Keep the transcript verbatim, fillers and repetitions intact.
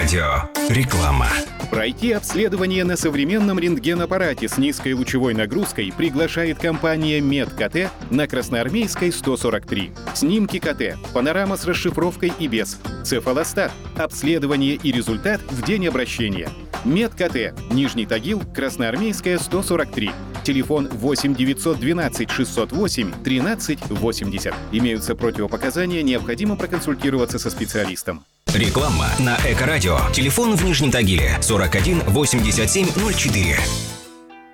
Эко-радио. Реклама. Пройти обследование на современном рентген-аппарате с низкой лучевой нагрузкой приглашает компания МедКТ на Красноармейской сто сорок три. Снимки КТ, панорама с расшифровкой и без, цефалостат, обследование и результат в день обращения. МедКТ, Нижний Тагил, Красноармейская сто сорок три. Телефон восемь девятьсот двенадцать шестьсот восемь тринадцать восемьдесят. Имеются противопоказания, необходимо проконсультироваться со специалистом. Реклама на Эко-радио. Телефон в Нижнем Тагиле сорок один восемьдесят семь ноль четыре.